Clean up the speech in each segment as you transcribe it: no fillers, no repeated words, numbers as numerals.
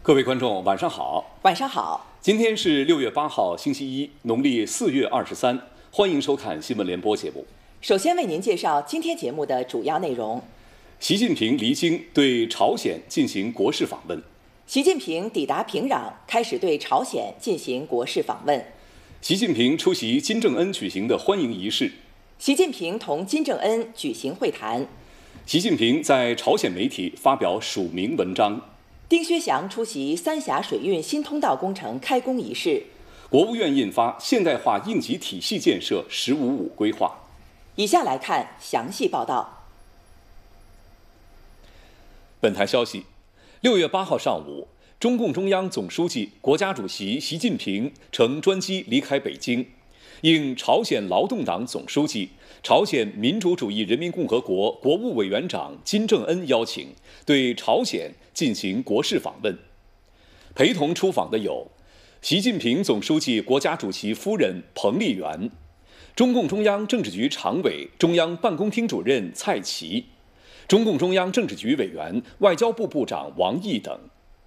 各位观众，晚上好。 晚上好。 今天是6月8号，星期一，农历4月23。欢迎收看新闻联播节目。 首先为您介绍今天节目的主要内容： 习近平离京对朝鲜进行国事访问； 习近平抵达平壤，开始对朝鲜进行国事访问； 习近平出席金正恩举行的欢迎仪式； 习近平同金正恩举行会谈； 习近平在朝鲜媒体发表署名文章； 丁薛祥出席三峡水运新通道工程开工仪式； 国务院印发现代化应急体系建设“十五五”规划。 以下来看详细报道。 本台消息，6月8号上午，中共中央总书记、国家主席习近平乘专机离开北京，应朝鲜劳动党总书记、朝鲜民主主义人民共和国国务委员长金正恩邀请，对朝鲜进行国事访问。陪同出访的有习近平总书记国家主席夫人彭丽媛、中共中央政治局常委、中央办公厅主任蔡奇、中共中央政治局委员、外交部部长王毅等。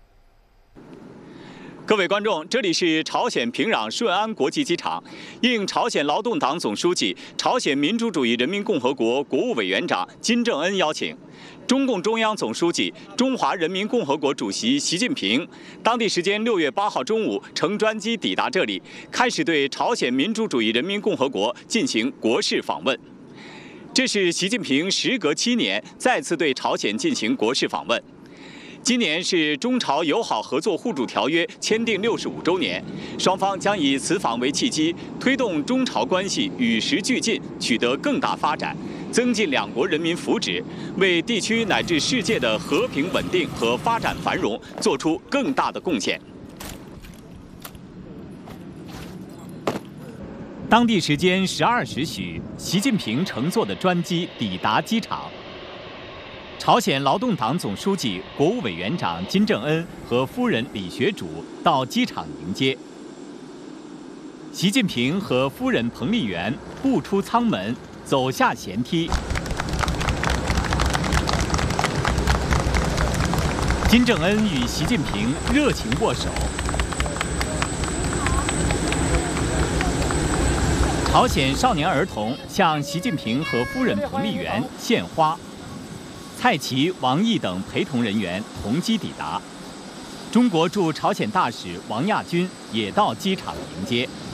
各位观众，这里是朝鲜平壤顺安国际机场。应朝鲜劳动党总书记、朝鲜民主主义人民共和国国务委员长金正恩邀请，中共中央总书记、中华人民共和国主席习近平当地时间6月8号中午乘专机抵达这里，开始对朝鲜民主主义人民共和国进行国事访问。这是习近平时隔7年再次对朝鲜进行国事访问。今年是中朝友好合作互助条约签订65周年，双方将以此访为契机，推动中朝关系与时俱进，取得更大发展，增进两国人民福祉，为地区乃至世界的和平稳定和发展繁荣做出更大的贡献。当地时间12时许，习近平乘坐的专机抵达机场。朝鲜劳动党总书记、国务委员长金正恩和夫人李学主到机场迎接。习近平和夫人彭丽媛步出舱门，走下舷梯。金正恩与习近平热情握手。朝鲜少年儿童向习近平和夫人彭丽媛献花。蔡奇、王毅等陪同人员同机抵达，中国驻朝鲜大使王亚军也到机场迎接。